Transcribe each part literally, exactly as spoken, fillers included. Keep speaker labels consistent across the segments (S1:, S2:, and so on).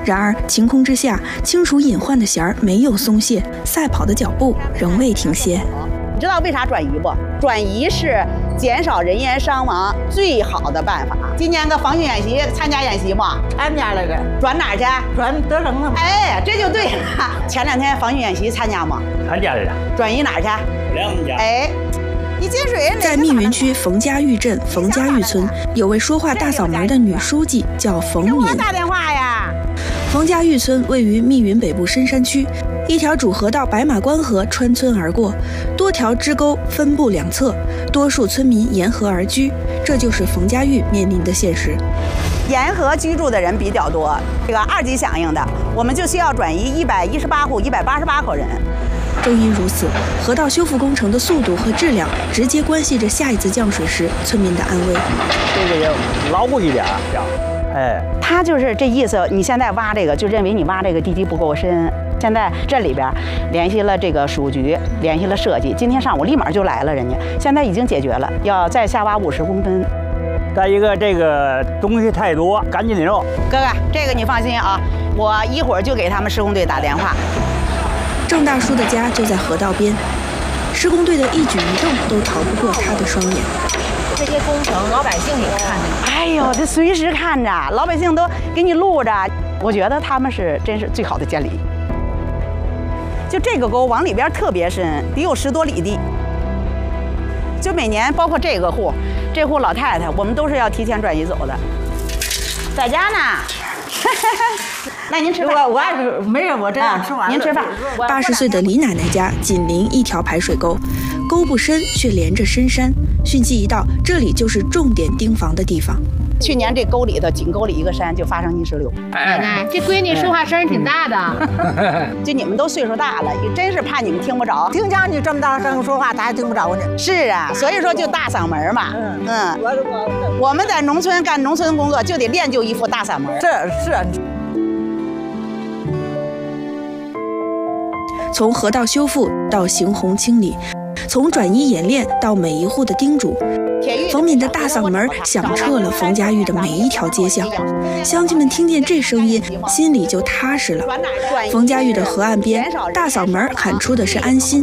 S1: 然而晴空之下，清除隐患的弦儿没有松懈，赛跑的脚步仍未停歇。
S2: 你知道为啥转移不？转移是减少人员伤亡最好的办法。今年个防汛演习参加演习不？
S3: 参加来着。
S2: 转哪儿去？
S3: 转德胜了。
S2: 哎，这就对了。前两天防汛演习参加吗？
S4: 参加来着。
S2: 转移哪儿去？
S4: 两家。
S2: 哎。你进水
S1: 在密云区冯家峪镇冯家峪村，有位说话大嗓门的女书记叫冯敏。
S2: 给我打电话呀！
S1: 冯家峪村位于密云北部深山区，一条主河道白马关河穿村而过，多条支沟分布两侧，多数村民沿河而居，这就是冯家峪面临的现实。
S2: 沿河居住的人比较多，这个二级响应的，我们就需要转移一百一十八户一百八十八口人。
S1: 正因如此，河道修复工程的速度和质量直接关系着下一次降水时村民的安危。
S4: 这个也牢固一点，哎，
S2: 他就是这意思。你现在挖这个，就认为你挖这个地基不够深。现在镇里边联系了这个属局，联系了设计，今天上午立马就来了，人家现在已经解决了，要再下挖五十公分。
S4: 再一个，这个东西太多，赶紧的肉。
S2: 哥哥，这个你放心啊，我一会儿就给他们施工队打电话。
S1: 郑大叔的家就在河道边，施工队的一举一动都逃不过他的双眼。
S3: 这些工程老百姓也看着，
S2: 哎呦，这随时看着，老百姓都给你录着。我觉得他们是真是最好的监理。就这个沟往里边特别深，得有十多里地。就每年，包括这个户，这户老太太，我们都是要提前转移走的。在家呢。那您吃饭，
S3: 我我没人，我这样吃完了。
S2: 您吃饭。
S1: 八十岁的李奶奶家紧邻一条排水沟，沟不深却连着深山。汛期一到，这里就是重点盯防的地方。
S2: 去年这沟里头，井沟里一个山就发生泥石流。
S5: 奶奶，这闺女说话声挺大的。
S2: 就你们都岁数大了，真是怕你们听不着。
S3: 听讲你这么大声说话，他还听不着呢。
S2: 是啊，所以说就大嗓门嘛。嗯嗯。我们在农村干农村工作，就得练就一副大嗓门。
S3: 这是。
S1: 从河道修复到行洪清理，从转移演练到每一户的叮嘱，冯敏的大嗓门响彻了冯家峪的每一条街巷。乡亲们听见这声音，心里就踏实了。冯家峪的河岸边，大嗓门喊出的是安心。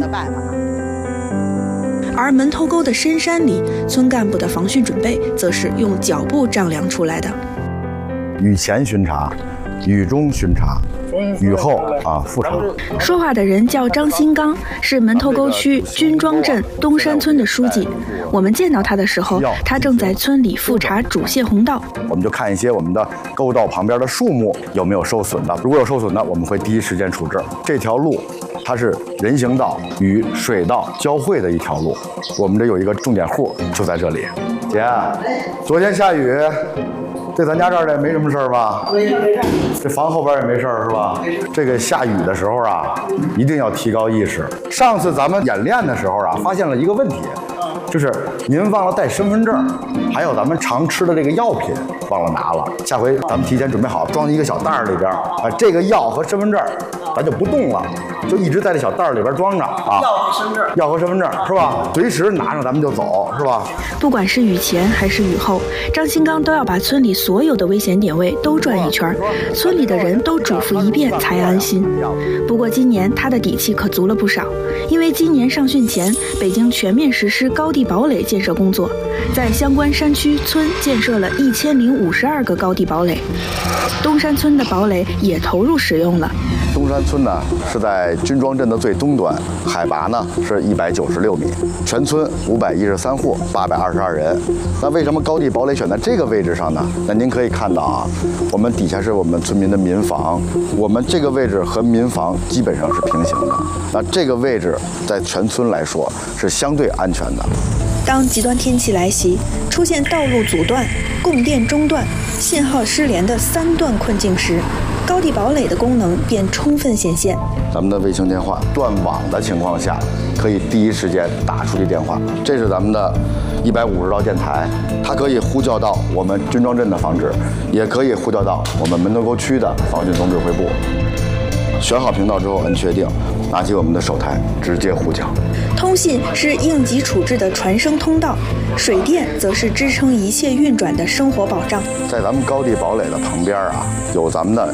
S1: 而门头沟的深山里，村干部的防汛准备则是用脚步丈量出来的。
S6: 雨前巡查，雨中巡查，雨后啊复查。
S1: 说话的人叫张新刚，是门头沟区军庄镇东山村的书记。我们见到他的时候，他正在村里复查主线洪道。
S6: 我们就看一些我们的沟道旁边的树木有没有受损的，如果有受损的，我们会第一时间处置。这条路它是人行道与水道交汇的一条路，我们这有一个重点户就在这里。姐，昨天下雨。对咱家这儿的没什么事儿吧？没事。这房后边也没事儿是吧？这个下雨的时候啊，一定要提高意识。上次咱们演练的时候啊，发现了一个问题，就是您忘了带身份证，还有咱们常吃的这个药品忘了拿了。下回咱们提前准备好，装进一个小袋儿里边啊，这个药和身份证咱就不动了，就一直在这小袋儿里边装着啊。
S3: 药和身份证，
S6: 药和身份证是吧？随时拿上咱们就走是吧？
S1: 不管是雨前还是雨后，张新刚都要把村里所有的危险点位都转一圈，村里的人都嘱咐一遍才安心。不过今年他的底气可足了不少，因为今年上汛前，北京全面实施高地堡垒建设工作，在相关山区村建设了一千零五十二个高地堡垒，东山村的堡垒也投入使用了。
S6: 东山村呢是在军庄镇的最东端，海拔呢是一百九十六米，全村五百一十三户，八百二十二人。那为什么高地堡垒选在这个位置上呢？那您可以看到啊，我们底下是我们村民的民房，我们这个位置和民房基本上是平行的。那这个位置在全村来说是相对安全的。
S1: 当极端天气来袭，出现道路阻断、供电中断、信号失联的三段困境时，高地堡垒的功能便充分显现。
S6: 咱们的卫星电话断网的情况下，可以第一时间打出去电话。这是咱们的一百五十兆电台，它可以呼叫到我们军庄镇的防指，也可以呼叫到我们门头沟区的防汛总指挥部。选好频道之后按确定，拿起我们的手台直接呼叫。
S1: 通信是应急处置的传声通道，水电则是支撑一切运转的生活保障。
S6: 在咱们高地堡垒的旁边啊，有咱们的